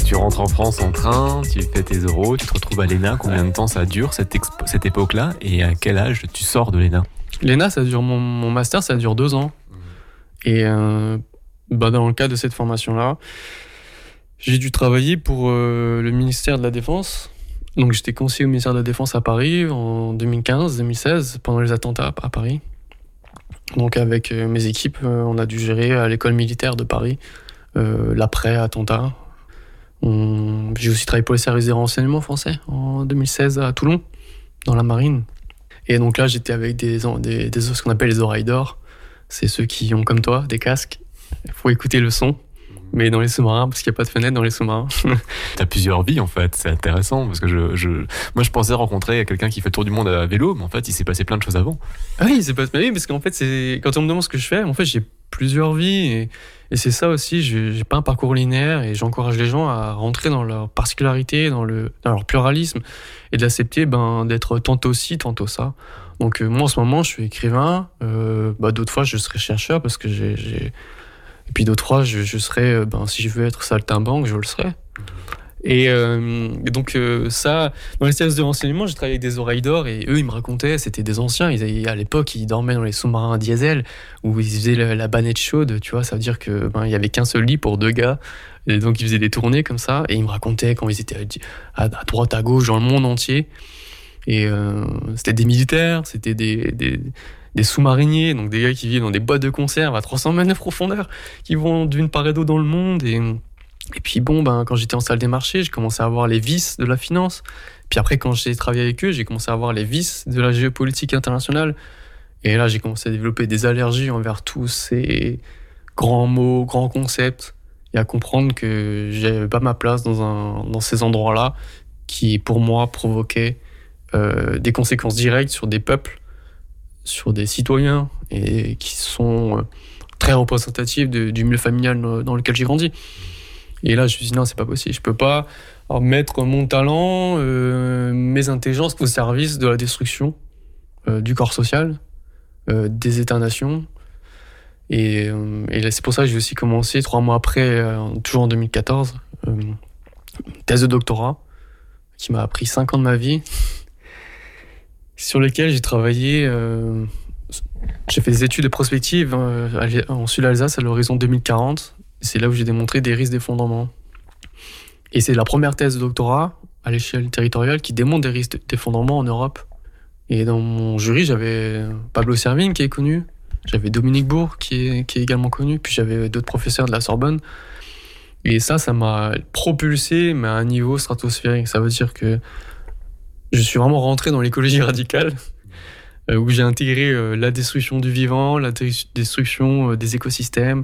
Tu rentres en France en train, tu fais tes euros, tu te retrouves à l'ENA. Combien de temps ça dure cette époque-là, et à quel âge tu sors de l'ENA? L'ENA, ça dure mon master, ça dure 2 ans. Et dans le cadre de cette formation-là, j'ai dû travailler pour le ministère de la Défense. Donc j'étais conseiller au ministère de la Défense à Paris en 2015-2016, pendant les attentats à Paris. Donc avec mes équipes, on a dû gérer à l'école militaire de Paris l'après-attentat. J'ai aussi travaillé pour les services des renseignements français en 2016 à Toulon, dans la marine. Et donc là, j'étais avec ce qu'on appelle les oreilles d'or. C'est ceux qui ont, comme toi, des casques. Il faut écouter le son. Mais dans les sous-marins, parce qu'il n'y a pas de fenêtre dans les sous-marins. T'as plusieurs vies en fait, c'est intéressant parce que moi je pensais rencontrer quelqu'un qui fait le tour du monde à vélo, mais en fait il s'est passé plein de choses avant. Ah oui, oui, parce qu'en fait quand on me demande ce que je fais, en fait j'ai plusieurs vies et c'est ça aussi, j'ai pas un parcours linéaire et j'encourage les gens à rentrer dans leur particularité, dans leur pluralisme et d'accepter d'être tantôt ci, tantôt ça. Donc moi en ce moment je suis écrivain, d'autres fois je serai chercheur parce que et puis d'autres fois, je serais, si je veux être saltimbanque, je le serai. Et donc ça, dans les services de renseignement, j'ai travaillé avec des oreilles d'or et eux, ils me racontaient, c'était des anciens, à l'époque, ils dormaient dans les sous-marins à diesel où ils faisaient la bannette chaude, tu vois, ça veut dire que il y avait qu'un seul lit pour 2 gars. Et donc ils faisaient des tournées comme ça et ils me racontaient quand ils étaient à droite, à gauche, dans le monde entier. Et c'était des militaires, c'était des sous-mariniers, donc des gars qui vivent dans des boîtes de conserve à 300 mètres de profondeur, qui vont d'une part et d'autre dans le monde. Et puis quand j'étais en salle des marchés, j'ai commencé à voir les vices de la finance. Puis après, quand j'ai travaillé avec eux, j'ai commencé à voir les vices de la géopolitique internationale. Et là, j'ai commencé à développer des allergies envers tous ces grands mots, grands concepts, et à comprendre que j'avais pas ma place dans ces endroits-là, qui, pour moi, provoquaient des conséquences directes sur des peuples, sur des citoyens, et qui sont très représentatifs du milieu familial dans lequel j'ai grandi. Et là, je me suis dit, non, c'est pas possible. Je peux pas mettre mon talent, mes intelligences au service de la destruction du corps social, des États-nations. Et c'est pour ça que j'ai aussi commencé, 3 mois après, toujours en 2014, une thèse de doctorat qui m'a pris 5 ans de ma vie, sur lesquels j'ai travaillé. J'ai fait des études de prospective en Sud-Alsace à l'horizon 2040. C'est là où j'ai démontré des risques d'effondrement. Et c'est la première thèse de doctorat à l'échelle territoriale qui démontre des risques d'effondrement en Europe. Et dans mon jury, j'avais Pablo Servigne qui est connu, j'avais Dominique Bourg qui est également connu, puis j'avais d'autres professeurs de la Sorbonne. Et ça m'a propulsé, mais à un niveau stratosphérique. Ça veut dire que je suis vraiment rentré dans l'écologie radicale, où j'ai intégré la destruction du vivant, la destruction des écosystèmes.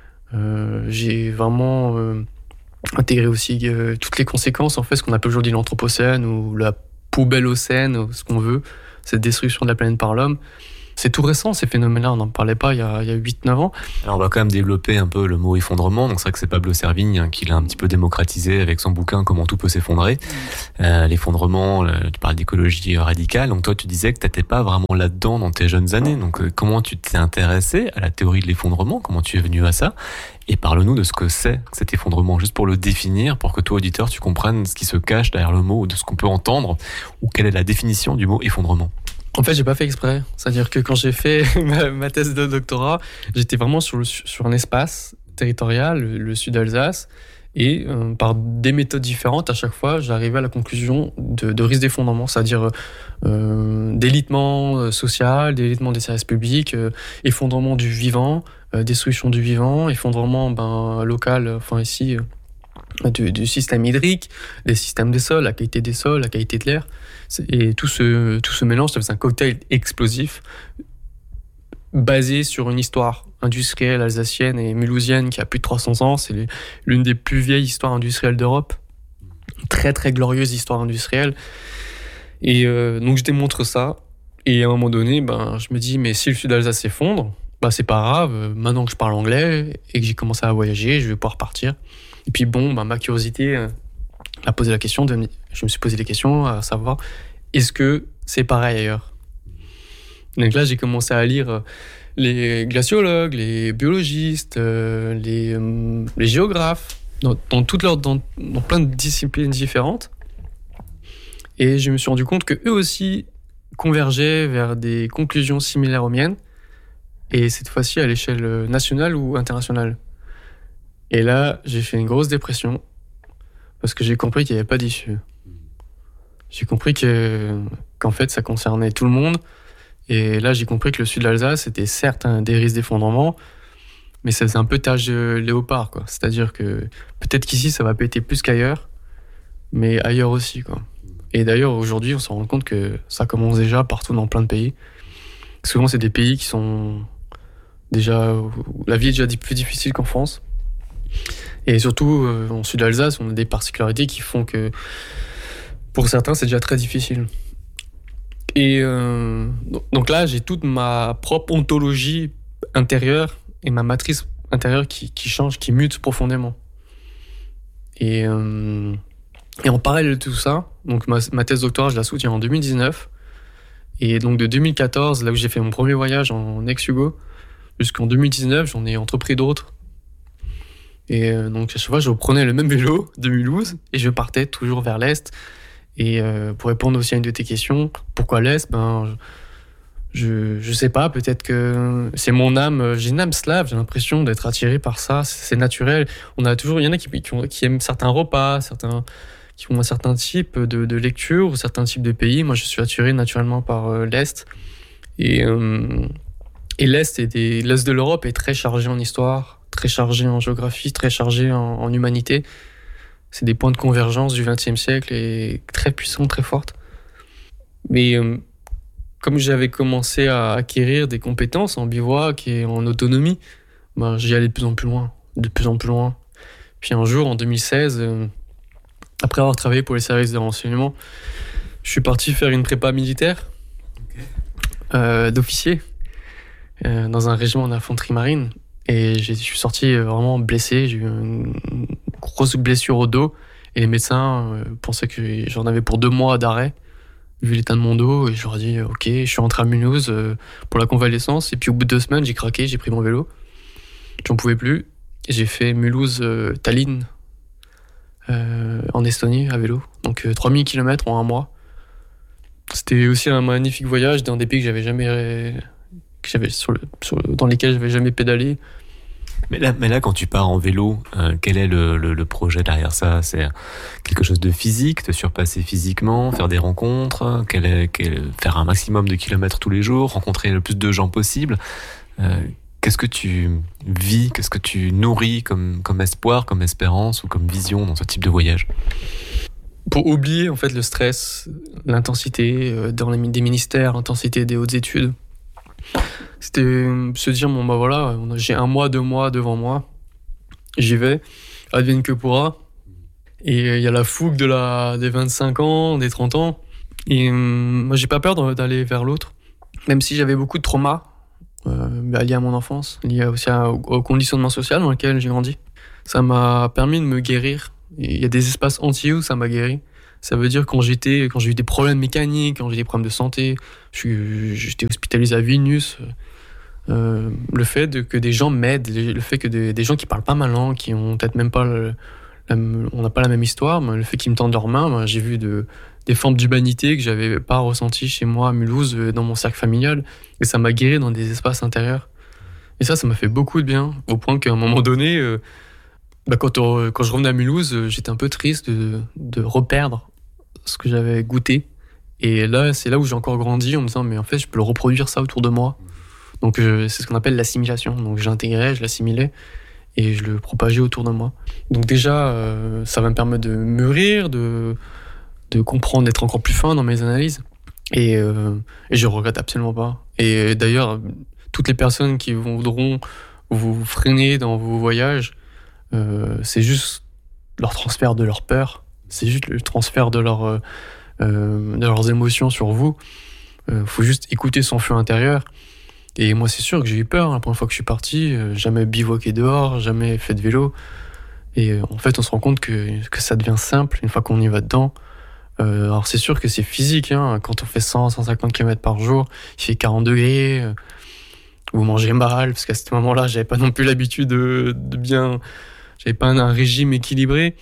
J'ai vraiment intégré aussi toutes les conséquences, en fait, ce qu'on appelle aujourd'hui l'anthropocène ou la poubelle océane, ou ce qu'on veut, cette destruction de la planète par l'homme. C'est tout récent, ces phénomènes-là, on n'en parlait pas il y a 8-9 ans. Alors on va quand même développer un peu le mot effondrement. Donc c'est vrai que c'est Pablo Servigne qui l'a un petit peu démocratisé avec son bouquin Comment tout peut s'effondrer. L'effondrement, tu parles d'écologie radicale. Donc toi tu disais que tu n'étais pas vraiment là-dedans dans tes jeunes années. Donc comment tu t'es intéressé à la théorie de l'effondrement? Comment tu es venu à ça? Et parle-nous de ce que c'est cet effondrement, juste pour le définir, pour que toi auditeur tu comprennes ce qui se cache derrière le mot, ou de ce qu'on peut entendre, ou quelle est la définition du mot effondrement. En fait, j'ai pas fait exprès. C'est-à-dire que quand j'ai fait ma thèse de doctorat, j'étais vraiment sur un espace territorial, le sud d'Alsace, et par des méthodes différentes, à chaque fois, j'arrivais à la conclusion de risque d'effondrement, c'est-à-dire délitement social, délitement des services publics, effondrement du vivant, destruction du vivant, effondrement local, enfin ici, du système hydrique, des systèmes des sols, la qualité des sols, la qualité de l'air. Et tout ce mélange, ça fait un cocktail explosif basé sur une histoire industrielle alsacienne et mulhousienne qui a plus de 300 ans. C'est l'une des plus vieilles histoires industrielles d'Europe. Très, très glorieuse histoire industrielle. Et donc, je démontre ça. Et à un moment donné, je me dis, mais si le sud d'Alsace s'effondre, c'est pas grave. Maintenant que je parle anglais et que j'ai commencé à voyager, je vais pouvoir partir. Et puis ma curiosité a posé la question, je me suis posé des questions à savoir, est-ce que c'est pareil ailleurs? Donc là, j'ai commencé à lire les glaciologues, les biologistes, les géographes, dans plein de disciplines différentes. Et je me suis rendu compte que eux aussi convergeaient vers des conclusions similaires aux miennes, et cette fois-ci à l'échelle nationale ou internationale. Et là, j'ai fait une grosse dépression, parce que j'ai compris qu'il n'y avait pas d'issue. J'ai compris qu'en fait, ça concernait tout le monde. Et là, j'ai compris que le sud de l'Alsace était certes des risques d'effondrement, mais ça faisait un peu tâche de léopard, quoi. C'est-à-dire que peut-être qu'ici, ça va péter plus qu'ailleurs, mais ailleurs aussi, quoi. Et d'ailleurs, aujourd'hui, on se rend compte que ça commence déjà partout dans plein de pays. Souvent, c'est des pays qui sont déjà... où la vie est déjà plus difficile qu'en France. Et surtout, en sud de l'Alsace, on a des particularités qui font que, pour certains, c'est déjà très difficile. Et donc là, j'ai toute ma propre ontologie intérieure et ma matrice intérieure qui change, qui mute profondément. Et en parallèle de tout ça, donc ma thèse doctorale, je la soutiens en 2019. Et donc de 2014, là où j'ai fait mon premier voyage en ex-Yugo, jusqu'en 2019, j'en ai entrepris d'autres. Et donc à chaque fois, je reprenais le même vélo de Mulhouse et je partais toujours vers l'Est. Et pour répondre aussi à une de tes questions, pourquoi l'Est ? Je sais pas, peut-être que c'est mon âme, j'ai une âme slave, j'ai l'impression d'être attiré par ça, c'est naturel. Il y en a qui aiment certains repas, qui ont un certain type de lecture ou certains types de pays. Moi, je suis attiré naturellement par l'Est. Et l'Est de l'Europe est très chargé en histoire, très chargé en géographie, très chargé en humanité. C'est des points de convergence du XXe siècle et très puissants, très fortes. Mais comme j'avais commencé à acquérir des compétences en bivouac et en autonomie, j'y allais de plus en plus loin. Puis un jour, en 2016, après avoir travaillé pour les services de renseignement, je suis parti faire une prépa militaire d'officier dans un régiment d'infanterie marine. Et je suis sorti vraiment blessé, j'ai eu une grosse blessure au dos et les médecins pensaient que j'en avais pour 2 mois d'arrêt vu l'état de mon dos, et je leur ai dit ok, je suis rentré à Mulhouse pour la convalescence, et puis au bout de 2 semaines j'ai craqué, j'ai pris mon vélo, j'en pouvais plus et j'ai fait Mulhouse-Tallinn en Estonie à vélo, donc 3000 km en 1 mois. C'était aussi un magnifique voyage dans des pays dans lesquels j'avais jamais pédalé. Mais là, quand tu pars en vélo, quel est le projet derrière ça ? C'est quelque chose de physique, te surpasser physiquement, faire des rencontres, faire un maximum de kilomètres tous les jours, rencontrer le plus de gens possible. Qu'est-ce que tu vis, qu'est-ce que tu nourris comme espoir, comme espérance ou comme vision dans ce type de voyage ? Pour oublier en fait le stress, l'intensité dans des ministères, l'intensité des hautes études. C'était se dire, voilà, j'ai 1 mois, 2 mois devant moi, j'y vais, advienne que pourra. Et il y a la fougue des 25 ans, des 30 ans. Et moi, j'ai pas peur d'aller vers l'autre, même si j'avais beaucoup de traumas liés à mon enfance, liés aussi au conditionnement social dans lequel j'ai grandi. Ça m'a permis de me guérir. Il y a des espaces entiers où ça m'a guéri. Ça veut dire quand j'ai eu des problèmes mécaniques, quand j'ai des problèmes de santé, j'étais hospitalisé à Vilnius. Le fait que des gens m'aident, le fait que des gens qui parlent pas ma langue, qui ont peut-être même pas on n'a pas la même histoire, mais le fait qu'ils me tendent leurs mains, j'ai vu des formes d'humanité que j'avais pas ressenties chez moi à Mulhouse, dans mon cercle familial, et ça m'a guéri dans des espaces intérieurs. Et ça m'a fait beaucoup de bien, au point qu'à un moment donné, quand je revenais à Mulhouse, j'étais un peu triste de reperdre ce que j'avais goûté. Et là, c'est là où j'ai encore grandi en me disant, mais en fait, je peux le reproduire ça autour de moi. Donc, c'est ce qu'on appelle l'assimilation. Donc, j'intégrais, je l'assimilais et je le propageais autour de moi. Donc, déjà, ça va me permettre de mûrir, de comprendre, d'être encore plus fin dans mes analyses. Et je regrette absolument pas. Et d'ailleurs, toutes les personnes qui voudront vous freiner dans vos voyages, c'est juste leur transfert de leur peur. C'est juste le transfert de leurs émotions sur vous. Faut juste écouter son feu intérieur. Et moi, c'est sûr que j'ai eu peur la première fois que je suis parti. Jamais bivouaqué dehors, jamais fait de vélo. Et en fait, on se rend compte que ça devient simple une fois qu'on y va dedans. Alors, c'est sûr que c'est physique. Quand on fait 100-150 km par jour, il fait 40 degrés. Vous mangez mal, parce qu'à ce moment-là, j'avais pas non plus l'habitude de bien j'avais pas un régime équilibré.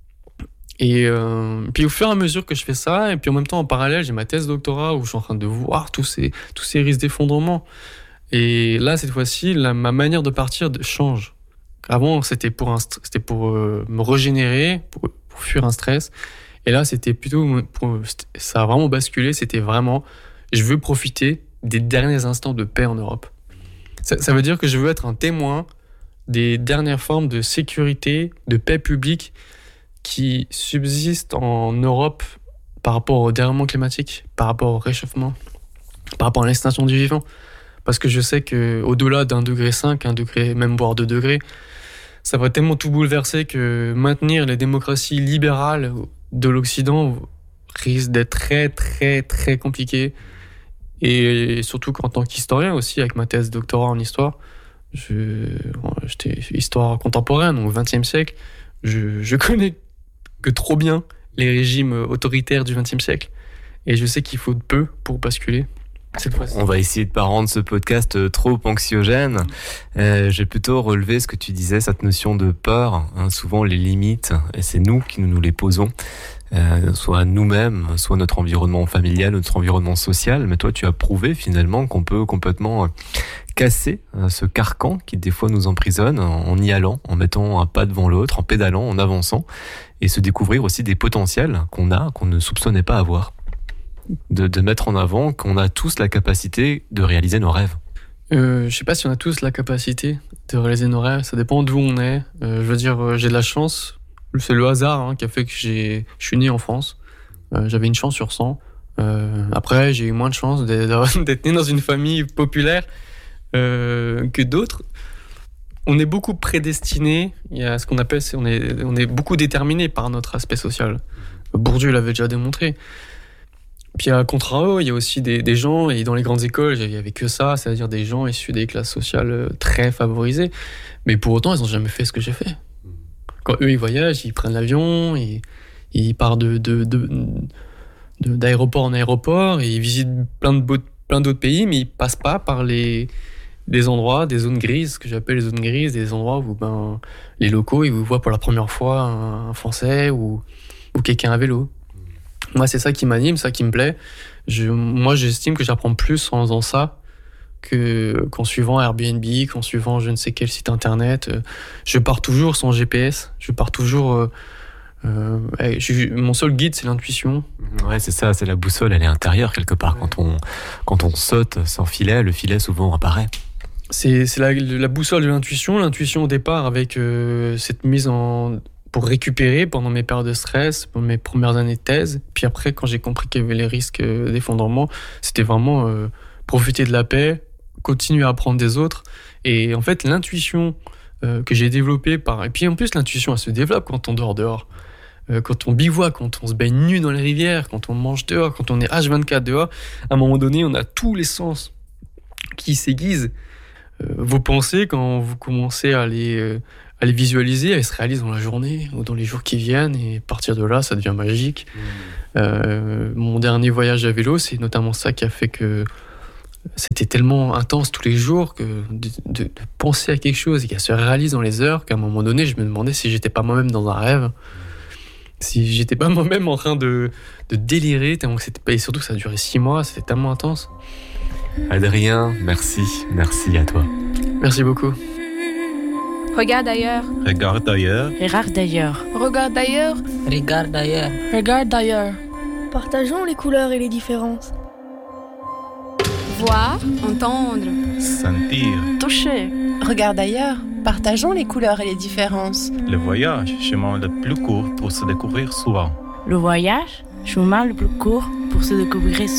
Et puis au fur et à mesure que je fais ça, et puis en même temps en parallèle, j'ai ma thèse doctorat où je suis en train de voir tous ces risques d'effondrement. Et là, cette fois-ci, ma manière de partir change. Avant, c'était pour me régénérer, pour fuir un stress. Et là, c'était plutôt ça a vraiment basculé. C'était vraiment, je veux profiter des derniers instants de paix en Europe. Ça veut dire que je veux être un témoin des dernières formes de sécurité, de paix publique qui subsistent en Europe par rapport au dérèglement climatique, par rapport au réchauffement, par rapport à l'extinction du vivant. Parce que je sais qu'au-delà d'1,5 degré, 1 degré, même voire 2 degrés, ça va tellement tout bouleverser que maintenir les démocraties libérales de l'Occident risque d'être très, très, très compliqué. Et surtout qu'en tant qu'historien aussi, avec ma thèse de doctorat en histoire, j'étais histoire contemporaine, donc au XXe siècle, je connais que trop bien les régimes autoritaires du XXe siècle. Et je sais qu'il faut peu pour basculer. On va essayer de pas rendre ce podcast trop anxiogène. J'ai plutôt relevé ce que tu disais, cette notion de peur. Souvent les limites, et c'est nous qui nous les posons, soit nous-mêmes, soit notre environnement familial, notre environnement social. Mais toi, tu as prouvé finalement qu'on peut complètement casser ce carcan qui des fois nous emprisonne en y allant, en mettant un pas devant l'autre, en pédalant, en avançant, et se découvrir aussi des potentiels qu'on ne soupçonnait pas avoir. De mettre en avant qu'on a tous la capacité de réaliser nos rêves. Je sais pas si on a tous la capacité de réaliser nos rêves, ça dépend d'où on est. Je veux dire, j'ai de la chance, c'est le hasard qui a fait que je suis né en France. J'avais une chance sur 100. Après, j'ai eu moins de chance d'être né dans une famille populaire que d'autres. On est beaucoup prédestiné, il y a ce qu'on appelle, on est beaucoup déterminé par notre aspect social. Bourdieu l'avait déjà démontré. Puis à contrario, il y a aussi des gens, et dans les grandes écoles, il n'y avait que ça, c'est-à-dire des gens issus des classes sociales très favorisées. Mais pour autant, ils n'ont jamais fait ce que j'ai fait. Quand eux, ils voyagent, ils prennent l'avion, ils partent d'aéroport en aéroport, et ils visitent plein d'autres pays, mais ils ne passent pas par des endroits, des zones grises, ce que j'appelle les zones grises, des endroits où les locaux, ils vous voient pour la première fois un Français ou quelqu'un à vélo. Moi, c'est ça qui m'anime, ça qui me plaît. Moi, j'estime que j'apprends plus en faisant ça qu'en suivant Airbnb, qu'en suivant je ne sais quel site internet. Je pars toujours sans GPS. Je pars toujours... mon seul guide, c'est l'intuition. Ouais, c'est ça, c'est la boussole, elle est intérieure quelque part. Ouais. Quand on saute sans filet, le filet souvent apparaît. C'est la boussole de l'intuition. L'intuition au départ avec cette mise pour récupérer pendant mes périodes de stress, pendant mes premières années de thèse. Puis après, quand j'ai compris qu'il y avait les risques d'effondrement, c'était vraiment profiter de la paix, continuer à apprendre des autres. Et en fait, l'intuition que j'ai développée Et puis en plus, l'intuition, elle se développe quand on dort dehors. Quand on bivouaque, quand on se baigne nu dans les rivières, quand on mange dehors, quand on est H24 dehors, à un moment donné, on a tous les sens qui s'aiguisent. Vos pensées, quand vous commencez à les visualiser, elles se réalisent dans la journée ou dans les jours qui viennent, et à partir de là, ça devient magique. Mon dernier voyage à vélo, c'est notamment ça qui a fait que c'était tellement intense tous les jours que de penser à quelque chose et qu'elle se réalise dans les heures, qu'à un moment donné, je me demandais si j'étais pas moi-même dans un rêve, si j'étais pas moi-même en train de délirer, tellement que et surtout que ça a duré 6 mois, c'était tellement intense. Adrien, merci à toi. Merci beaucoup. Regarde ailleurs. Regarde ailleurs. Regarde d'ailleurs. Regarde d'ailleurs. Regarde d'ailleurs. Regarde d'ailleurs. Partageons les couleurs et les différences. Voir, entendre, Sentir. Toucher. Regarde ailleurs. Partageons les couleurs et les différences. Le voyage, chemin le plus court pour se découvrir soi. Le voyage, chemin le plus court pour se découvrir